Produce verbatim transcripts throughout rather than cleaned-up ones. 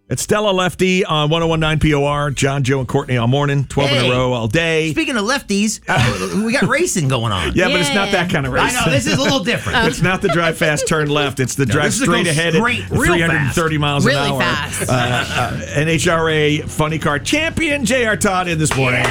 It's Stella Lefty on one oh one point nine P O R. John, Joe, and Courtney all morning, twelve Hey. in a row all day. Speaking of lefties, uh, we got racing going on. Yeah, but it's not that kind of race. I know, this is a little different. It's not the drive fast, turn left. It's the No, drive this is the straight go ahead straight, at real three hundred thirty fast. miles Really an hour. fast. Uh, uh, N H R A Funny Car Champion J R Todd in this morning.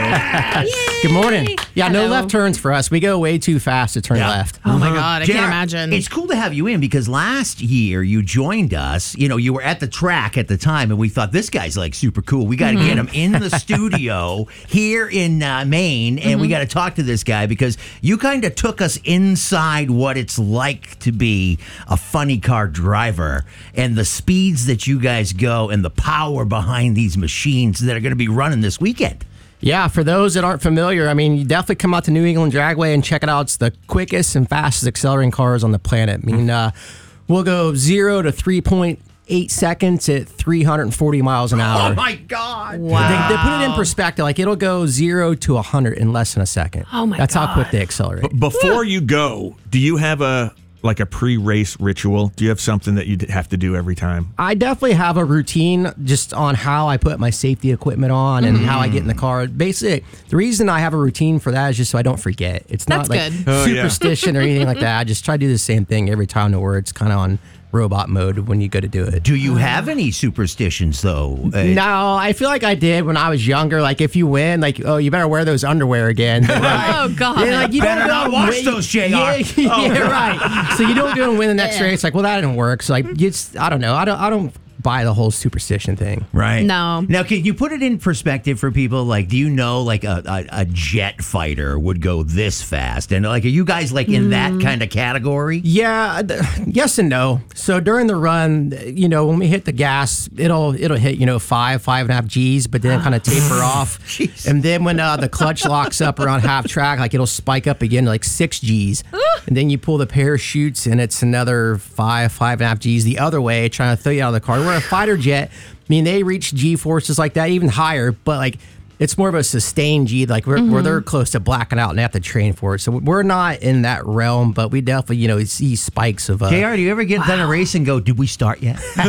Good morning. Yeah, no Hello. left turns for us. We go way too fast to turn Yeah. left. Oh my God, I J R, can't imagine. It's cool to have you in because last year you joined us. You know, you were at the track at the time, and we thought this guy's like super cool. We got to get him in the studio here in uh, Maine, and we got to talk to this guy because you kind of took us inside what it's like to be a funny car driver and the speeds that you guys go and the power behind these machines that are going to be running this weekend. Yeah, for those that aren't familiar, I mean, you definitely come out to New England Dragway and check it out. It's the quickest and fastest accelerating cars on the planet. I mean, uh, we'll go zero to three point eight seconds at three hundred forty miles an hour. Oh my God! They, they put it in perspective. Like, it'll go zero to one hundred in less than a second. Oh, my That's God. how quick they accelerate. Before you go, do you have a like a pre-race ritual? Do you have something that you d- have to do every time? I definitely have a routine just on how I put my safety equipment on and how I get in the car. Basically, the reason I have a routine for that is just so I don't forget. It's not That's like good. Oh, yeah. superstition or anything like that. I just try to do the same thing every time to where it's kind of on robot mode when you go to do it. Do you have any superstitions though? Uh, No, I feel like I did when I was younger. Like, if you win, like, oh, you better wear those underwear again. Oh God. Yeah, like, you Better don't go not and watch win- those, J R. Yeah, yeah, right. So you don't go and win the next Yeah. race. Like, well, that didn't work. So like, you just, I don't know. I don't. I don't buy the whole superstition thing. Right. No. Now, can you put it in perspective for people? Like, do you know, like a, a, a jet fighter would go this fast? And like, are you guys like in that kind of category? Yeah, th- yes and no. So during the run, you know, when we hit the gas, it'll it'll hit, you know, five, five and a half G's, but then kind of taper off. Jeez. And then when uh, the clutch locks up around half track, like, it'll spike up again to like six G's. And then you pull the parachutes and it's another five, five and a half G's the other way, trying to throw you out of the car. We're a fighter jet. I mean, they reach G forces like that, even higher, but like, it's more of a sustained G, like we're, where they're close to blacking out and they have to train for it. So we're not in that realm, but we definitely, you know, see spikes of. Uh, J R, do you ever get done a race and go, did we start yet? No.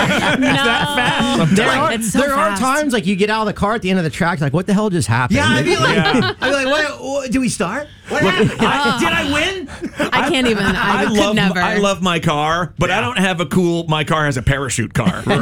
there are, It's so there are fast. times like you get out of the car at the end of the track, like, what the hell just happened? yeah, I'd be like, Yeah. I'd be like, what, what, did we start? What happened? I- did I win? I can't even. I, could love never. I love my car, but I don't have a cool. My car has a parachute car. No. But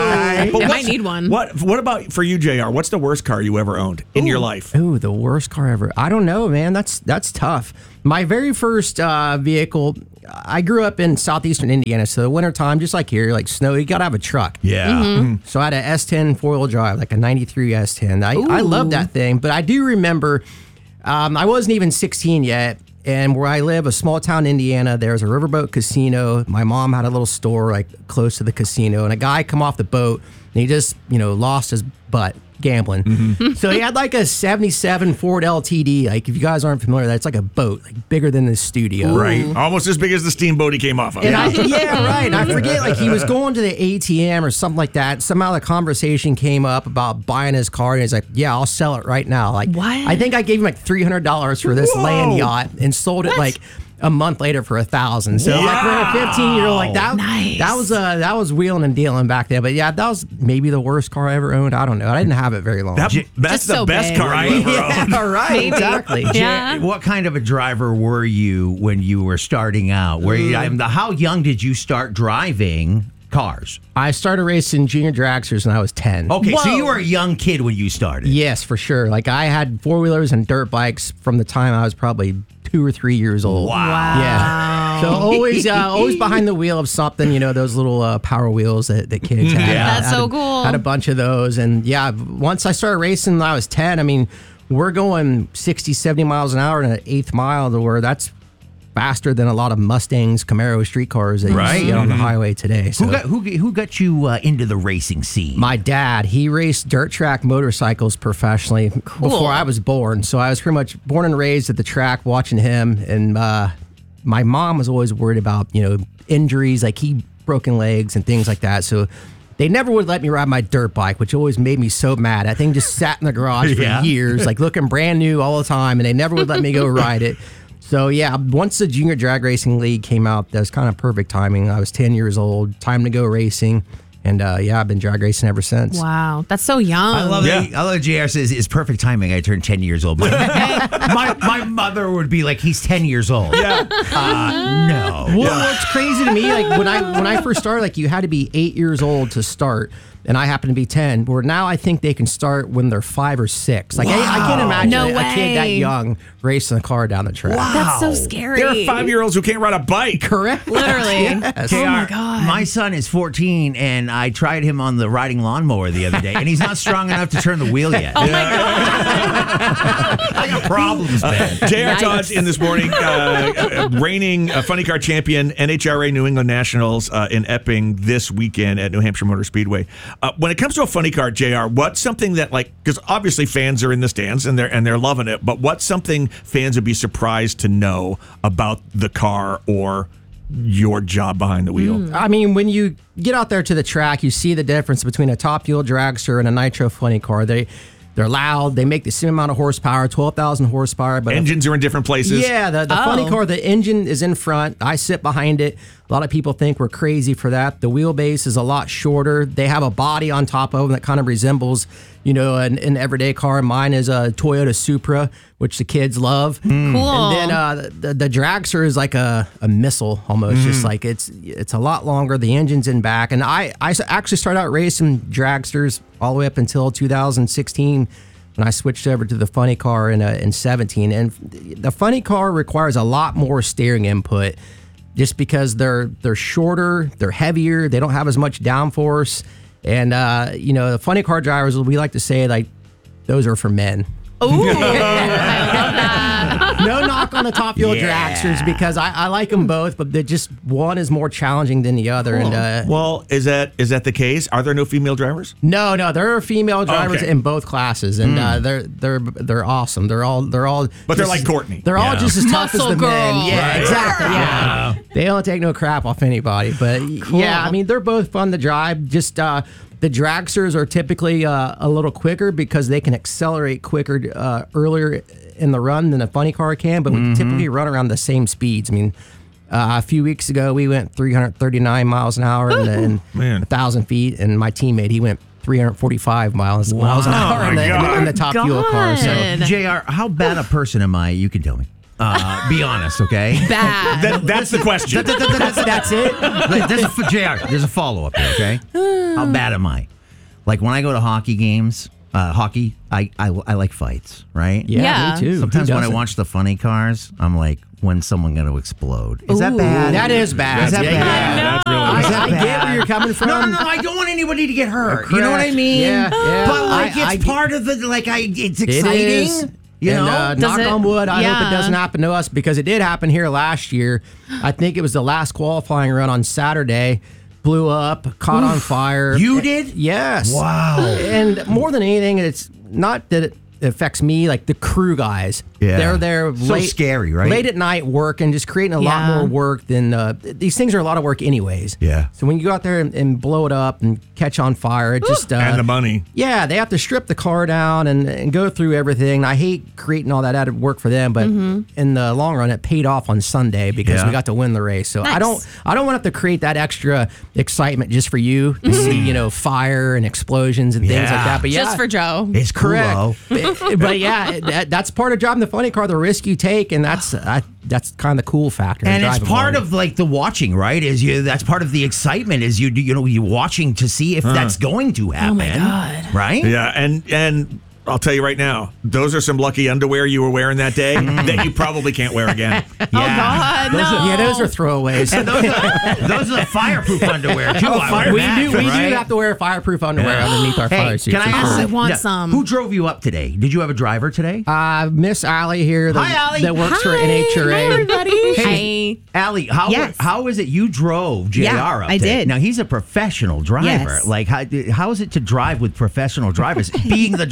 I what's- might need one. What What about for you, J R? What's the worst car you ever owned in your life? Ooh, the worst car ever. I don't know, man. That's that's tough. My very first uh, vehicle, I grew up in southeastern Indiana, so the wintertime, just like here, like snow, you gotta have a truck. Yeah. Mm-hmm. So I had a S ten four-wheel drive, like a ninety-three S ten. I, I love that thing, but I do remember um, I wasn't even sixteen yet, and where I live, a small town in Indiana, there's a riverboat casino. My mom had a little store like close to the casino, and a guy come off the boat, and he just, you know, lost his butt gambling. Mm-hmm. So he had like a seventy-seven Ford L T D. Like, if you guys aren't familiar, that's like a boat, like bigger than the studio. Right, almost as big as the steamboat he came off of. And I, yeah, right. And I forget, like, he was going to the A T M or something like that. Somehow the conversation came up about buying his car, and he's like, "Yeah, I'll sell it right now." Like, What? I think I gave him like three hundred dollars for this Whoa. land yacht and sold it like a month later for a thousand. So like, for a fifteen year old, like that, Nice. that was uh, that was wheeling and dealing back then. But yeah, that was maybe the worst car I ever owned. I don't know. I didn't have it very long. That- that's Just the so best big. car I ever owned. yeah, right. Maybe. Exactly. Yeah. What kind of a driver were you when you were starting out? Were you, I mean, how young did you start driving cars? I started racing junior dragsters when I was ten. Okay, so Whoa. you were a young kid when you started. Yes, for sure. Like, I had four wheelers and dirt bikes from the time I was probably two or three years old. Wow. Yeah. So always, uh, always behind the wheel of something. You know, those little uh, power wheels that, that kids had. Yeah. That's Had so a- cool. Had a bunch of those, and yeah, once I started racing when I was ten, I mean, we're going sixty, seventy miles an hour in an eighth mile, to where that's faster than a lot of Mustangs, Camaro street cars that Right. you see on the highway today. So. Who got who, who got you uh, into the racing scene? My dad, he raced dirt track motorcycles professionally before I was born. So I was pretty much born and raised at the track watching him. And uh, my mom was always worried about, you know, injuries, like he broken legs and things like that. So they never would let me ride my dirt bike, which always made me so mad. That thing just sat in the garage for Yeah. years, like looking brand new all the time. And they never would let me go ride it. So yeah, once the Junior Drag Racing League came out, that was kind of perfect timing. I was ten years old, time to go racing. And uh, yeah, I've been drag racing ever since. Wow, that's so young. I love Yeah. that. I love that J R says it's perfect timing. I turned ten years old. My, my, my mother would be like, he's ten years old. Yeah. Uh, no. Well, what's crazy to me, like when I when I first started, like you had to be eight years old to start, and I happen to be ten. Where now I think they can start when they're five or six. Like I, I can't imagine No a, a kid that way. young racing a car down the track. That's so scary. There are five-year-olds who can't ride a bike. Correct. Literally. Yes. Oh my God. My son is fourteen, and I tried him on the riding lawnmower the other day, and he's not strong enough to turn the wheel yet. Oh my God. I got problems, man. J R Yikes. Todd in this morning, uh, uh, reigning uh, funny car champion, N H R A New England Nationals uh, in Epping this weekend at New Hampshire Motor Speedway. Uh, when it comes to a funny car, J R, what's something that, like, because obviously fans are in the stands and they're and they're loving it, but what's something fans would be surprised to know about the car or your job behind the wheel? I mean, when you get out there to the track, you see the difference between a top fuel dragster and a nitro funny car. They they're loud. They make the same amount of horsepower, twelve thousand horsepower. But Engines are in different places. yeah, the, the funny Oh. car, the engine is in front. I sit behind it. A lot of people think we're crazy for that. The wheelbase is a lot shorter. They have a body on top of them that kind of resembles, you know, an, an everyday car. Mine is a Toyota Supra, which the kids love. Cool. And then uh, the, the dragster is like a, a missile almost, just like it's it's a lot longer. The engine's in back. And I, I s- actually started out racing dragsters all the way up until two thousand sixteen when I switched over to the funny car in, uh, in seventeen. And the funny car requires a lot more steering input just because they're they're shorter, they're heavier, they don't have as much downforce. And, uh, you know, the funny car drivers, we like to say, like, those are for men. Ooh. I love that. No knock on the top fuel Yeah. dragsters because I, I like them both, but they're just one is more challenging than the other. And uh, Well, is that is that the case? Are there no female drivers? no, no, there are female drivers Okay. in both classes, and uh, they're they're they're awesome. They're all they're all, But they're just- like Courtney. They're all Yeah. just as tough Muscle as the men. girls. Yeah, Right. exactly. Yeah, they don't take no crap off anybody. But yeah, I mean they're both fun to drive. Just uh, the dragsters are typically uh, a little quicker because they can accelerate quicker uh, earlier in the run than a funny car can, but we typically run around the same speeds. I mean, uh, a few weeks ago we went three hundred thirty-nine miles an hour and, and Man. a thousand feet, and my teammate he went three hundred forty-five miles, miles an hour in the, in the, in the top fuel car. So God. J R, how bad a person am I? You can tell me. Uh, be honest, okay? Bad. That, that's the question. that's, that's it. Like, There's a, for J R, there's a follow up here, okay? How bad am I? Like when I go to hockey games, uh, hockey, I, I I like fights, right? yeah, Yeah. me too. Sometimes Who when I doesn't? watch the funny cars, I'm like, when's someone going to explode? Is that bad? that is bad. Is that Yeah, bad? yeah. That's really I, Is that I get bad? where you're coming from. No, no, no. I don't want anybody to get hurt. You know what I Correct. mean? Yeah, yeah. But like, I- it's I- part of the like. I it's It exciting. is. You and, know. uh, Does knock it- on wood. I hope yeah. it doesn't happen to us because it did happen here last year. I think it was the last qualifying run on Saturday. Blew up, caught on fire. You did? Yes. Wow. And more than anything, it's not that it affects me, like the crew guys. Yeah. They're there So late, scary, right? Late at night working, just creating a lot Yeah. more work than uh, these things are a lot of work anyways. Yeah. So when you go out there and, and blow it up and catch on fire, it just uh, And the money. yeah, they have to strip the car down and, and go through everything. I hate creating all that added work for them, but in the long run, it paid off on Sunday because Yeah. we got to win the race. So I Nice. don't, I don't want to have to create that extra excitement just for you to see, you know, fire and explosions and things Yeah. like that. But yeah, Just for Joe. It's correct. cool. But- but yeah, that, that's part of driving the funny car, the risk you take, and that's I, that's kind of the cool factor. And of it's driving part one. of like the watching, right? Is you that's part of the excitement is you you know you watching to see if that's going to happen. Oh my God. Right? Yeah, and and I'll tell you right now, those are some lucky underwear you were wearing that day that you probably can't wear again. Oh God, Those no. are, yeah, those are throwaways. And those are, those are the fireproof underwear too. I fire- would we do imagine, we right? do have to wear fireproof underwear Yeah. underneath our Hey, fire suits. can I for ask? sure. I want yeah, some. Who drove you up today? Did you have a driver today? Uh, Miss Allie here that, Hi, Allie. that works for Hi. N H R A. Hi, everybody. Hey. Allie, how Yes. how is it you drove J R Yeah, up I today? did. Now he's a professional driver. Yes. Like how how is it to drive with professional drivers? Being the does he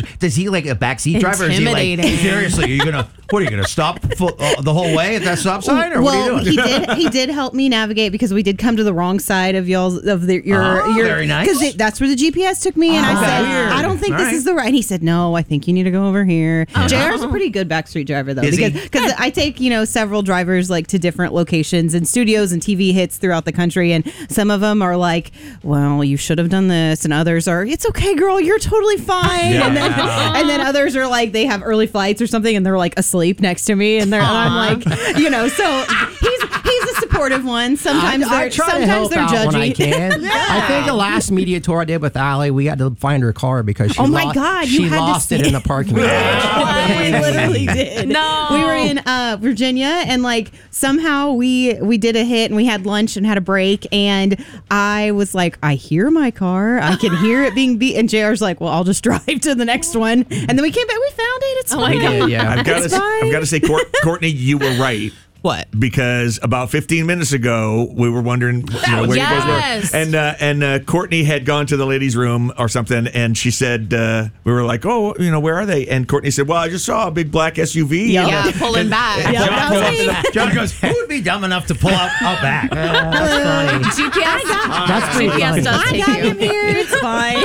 he like a backseat driver? Or is he like, Intimidating. seriously, are you gonna what are you gonna stop full, uh, the whole way at that stop sign, or well, what are you doing? he did. He did help me navigate because we did come to the wrong side of y'all's of the, your Oh, your very nice. because that's where the G P S took me, and I Oh, said weird. I don't think All this right. is the right. And he said no, I think you need to go over here. J R's a pretty good backstreet driver though, Is he? because because I take you know several drivers like to different locations and studios and T V hits throughout the country, and some of them are like, well, you should have done this, and others are, it's okay, girl, you're totally fine, Yeah. and then and then others are like they have early flights or something, and they're like asleep next to me, and they're and I'm like, you know, so he's he's a supportive one. Sometimes I, they're I try to sometimes help they're out judgy. when I can. I think the last media tour I did with Allie, we had to find her car because she Oh my lo- God, you she had to lost it see in the parking lot. we literally did. No. we were in uh, Virginia, and like somehow we we did a hit, and we had lunch and had a break, and I was like, I hear my car, I can hear it being beat, and J R's like, well, I'll just drive to the next one, and then we came back, we found it. It's Oh my fine. God. Yeah. I've got It's to. fine. I've got to say, Court, Courtney, you were right. What? Because about fifteen minutes ago, we were wondering you know, where Yes. you guys were, and uh, and uh, Courtney had gone to the ladies' room or something, and she said uh, we were like, oh, you know, where are they? And Courtney said, well, I just saw a big black S U V. Yeah. you know, Yeah, pulling back. Yeah, John, that was goes, me. John goes, who would be dumb enough to pull out, out back? That's funny. G P S. That's pretty G P S funny. does I take got you. him here. It's fine.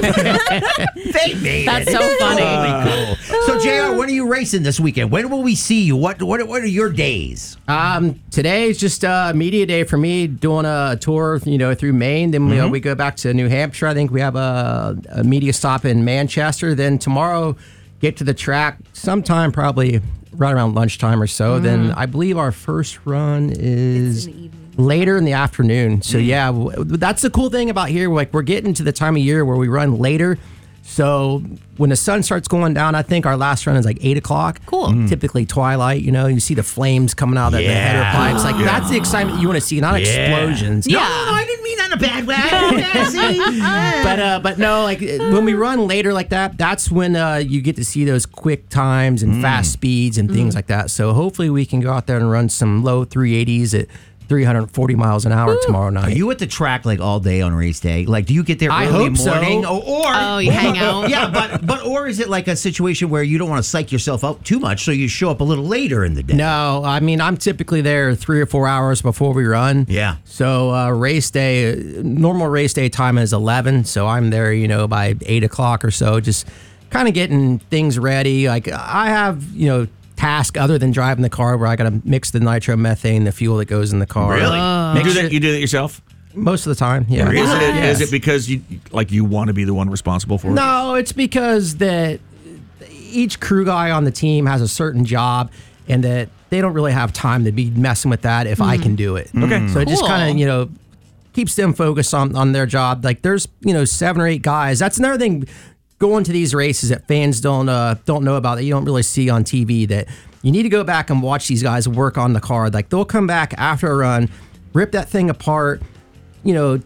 They made That's it. so funny. Totally cool. So, J R, when are you racing this weekend? When will we see you? What what what are your days? Um, today is just uh, media day for me, doing a tour, you know, through Maine. Then you know, we go back to New Hampshire. I think we have a, a media stop in Manchester. Then tomorrow, get to the track sometime probably right around lunchtime or so. Then I believe our first run is later in the afternoon. So yeah, w- that's the cool thing about here. Like we're getting to the time of year where we run later. So when the sun starts going down, I think our last run is like eight o'clock. Cool. Mm. Typically twilight, you know, you see the flames coming out of the header Yeah. pipes. Like that's the excitement you want to see, not Yeah. explosions. Yeah. No, no, I didn't mean that in a bad way. Yeah, see? But uh, but no, like when we run later like that, that's when uh, you get to see those quick times and fast speeds and things like that. So hopefully we can go out there and run some low three eighties at three hundred forty miles an hour tomorrow night. Are you at the track like all day on race day? Like, do you get there I early hope so. morning? Or, or Oh, you hang out. Yeah, but but or is it like a situation where you don't want to psych yourself out too much, so you show up a little later in the day? No, I mean I'm typically there three or four hours before we run. Yeah. So uh, race day, normal race day time is eleven. So I'm there, you know, by eight o'clock or so, just kind of getting things ready. Like I have, you know, task other than driving the car where I got to mix the nitromethane, the fuel that goes in the car. Really? You Make do sure- that. You do that yourself. most of the time, yeah. Or is it? Yeah. Is it because you like you want to be the one responsible for it? No, it's because that each crew guy on the team has a certain job, and that they don't really have time to be messing with that if I can do it. Okay. So it just Cool. kind of, you know, keeps them focused on, on their job. Like there's, you know, seven or eight guys. That's another thing going to these races that fans don't uh, don't know about, that you don't really see on T V, that you need to go back and watch these guys work on the car. Like they'll come back after a run, rip that thing apart, you know,